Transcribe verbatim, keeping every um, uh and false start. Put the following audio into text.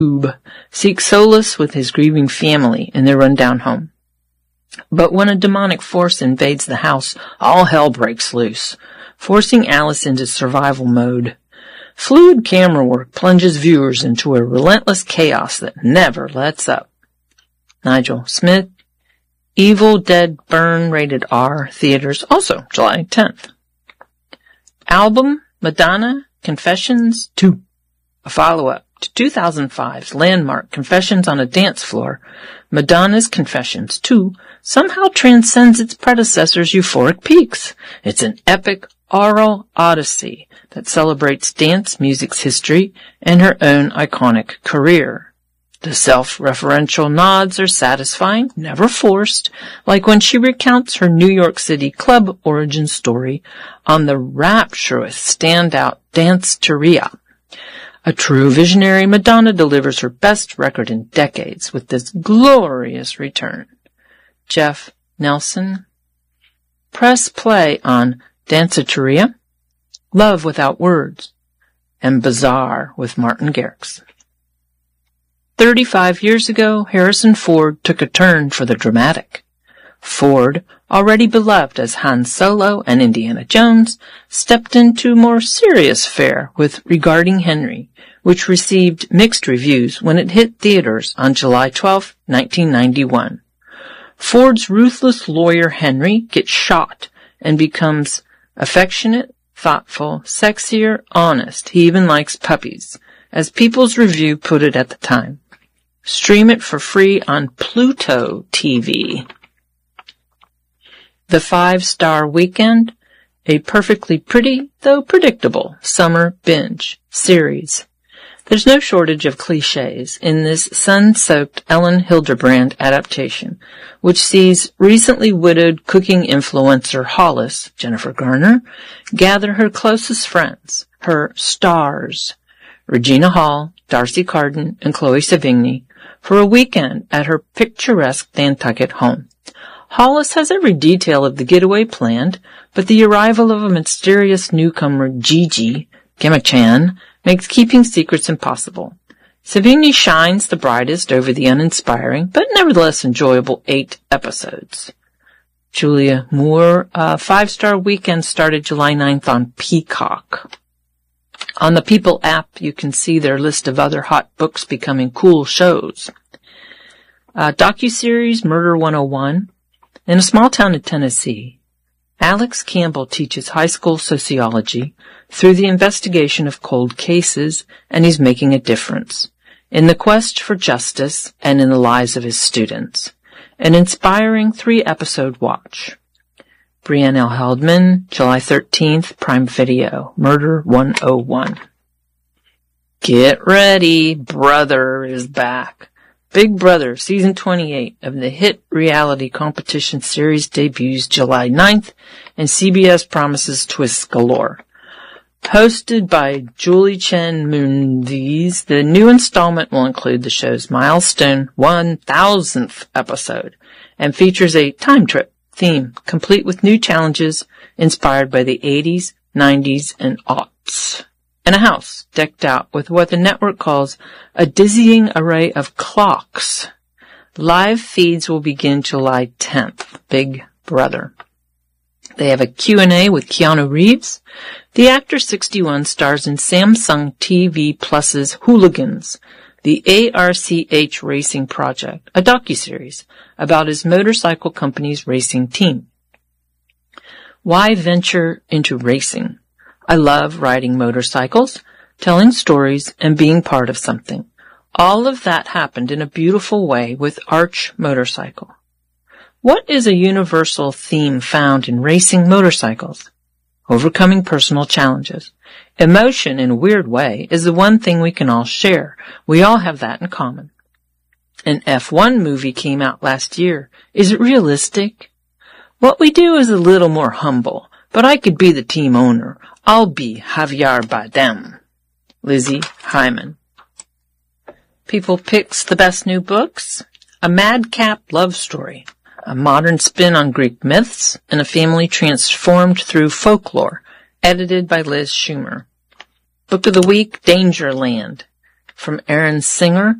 seeks solace with his grieving family in their rundown home. But when a demonic force invades the house, all hell breaks loose, forcing Alice into survival mode. Fluid camera work plunges viewers into a relentless chaos that never lets up. Nigel Smith, Evil Dead Burn, rated R, theaters, also July tenth. Album, Madonna, Confessions two, a follow-up to two thousand five's landmark Confessions on a Dance Floor. Madonna's Confessions two somehow transcends its predecessor's euphoric peaks. It's an epic oral odyssey that celebrates dance music's history and her own iconic career. The self-referential nods are satisfying, never forced, like when she recounts her New York City club origin story on the rapturous standout Dance-Teria. A true visionary, Madonna delivers her best record in decades with this glorious return. Jeff Nelson. Press play on Dance-Teria, Love Without Words, and Bizarre with Martin Garrix. Thirty-five years ago, Harrison Ford took a turn for the dramatic. Ford, already beloved as Han Solo and Indiana Jones, stepped into more serious fare with Regarding Henry, which received mixed reviews when it hit theaters on July twelfth, nineteen ninety-one. Ford's ruthless lawyer Henry gets shot and becomes affectionate, thoughtful, sexier, honest. He even likes puppies, as People's Review put it at the time. Stream it for free on Pluto T V. The Five-Star Weekend, a perfectly pretty, though predictable, summer binge series. There's no shortage of cliches in this sun-soaked Ellen Hildebrand adaptation, which sees recently widowed cooking influencer Hollis, Jennifer Garner, gather her closest friends, her stars, Regina Hall, Darcy Carden, and Chloe Sevigny, for a weekend at her picturesque Nantucket home. Hollis has every detail of the getaway planned, but the arrival of a mysterious newcomer, Gigi, Gemma-chan, makes keeping secrets impossible. Sevigny shines the brightest over the uninspiring, but nevertheless enjoyable eight episodes. Julia Moore, uh, Five-Star Weekend started July ninth on Peacock. On the People app, you can see their list of other hot books becoming cool shows. Uh, docuseries Murder one oh one. In a small town in Tennessee, Alex Campbell teaches high school sociology through the investigation of cold cases, and he's making a difference in the quest for justice and in the lives of his students. An inspiring three-episode watch. Brianne L. Heldman, July thirteenth, Prime Video, Murder one oh one. Get ready, Brother is back. Big Brother, Season twenty-eight of the hit reality competition series debuts July ninth, and C B S promises twists galore. Hosted by Julie Chen Moonves, the new installment will include the show's milestone one thousandth episode and features a time trip theme, complete with new challenges inspired by the eighties, nineties, and aughts. And a house decked out with what the network calls a dizzying array of clocks. Live feeds will begin July tenth. Big Brother. They have a Q and A with Keanu Reeves. The actor sixty-one stars in Samsung T V Plus's Hooligans, the A R C H Racing Project, a docuseries about his motorcycle company's racing team. Why venture into racing? I love riding motorcycles, telling stories, and being part of something. All of that happened in a beautiful way with Arch Motorcycle. What is a universal theme found in racing motorcycles? Overcoming personal challenges. Emotion, in a weird way, is the one thing we can all share. We all have that in common. An F one movie came out last year. Is it realistic? What we do is a little more humble, but I could be the team owner. I'll be Javier Bardem. Lizzie Hyman. People Picks the Best New Books. A Madcap Love Story. A modern spin on Greek myths and a family transformed through folklore. Edited by Liz Schumer. Book of the Week, Dangerland. from Aaron Singer